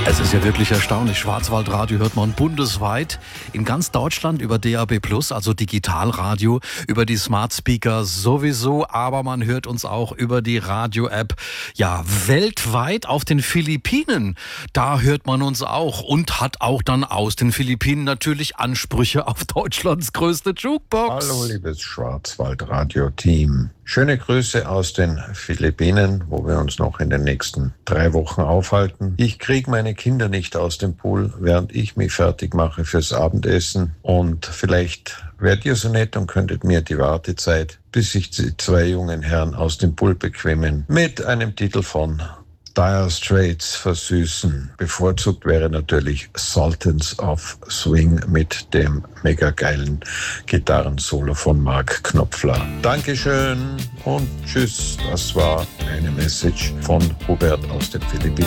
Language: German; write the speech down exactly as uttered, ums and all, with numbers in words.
Es ist ja wirklich erstaunlich. Schwarzwaldradio hört man bundesweit, in ganz Deutschland über D A B plus, also Digitalradio, über die Smart Speaker sowieso, aber man hört uns auch über die Radio-App. Ja, weltweit auf den Philippinen, da hört man uns auch und hat auch dann aus den Philippinen natürlich Ansprüche auf Deutschlands größte Jukebox. Hallo, liebes Schwarzwaldradio-Team. Schöne Grüße aus den Philippinen, wo wir uns noch in den nächsten drei Wochen aufhalten. Ich kriege meine Kinder nicht aus dem Pool, während ich mich fertig mache fürs Abendessen. Und vielleicht wärt ihr so nett und könntet mir die Wartezeit, bis sich die zwei jungen Herren aus dem Pool bequemen, mit einem Titel von Dire Straits versüßen. Bevorzugt wäre natürlich Sultans of Swing mit dem mega geilen Gitarrensolo von Mark Knopfler. Dankeschön und tschüss. Das war eine Message von Hubert aus den Philippinen.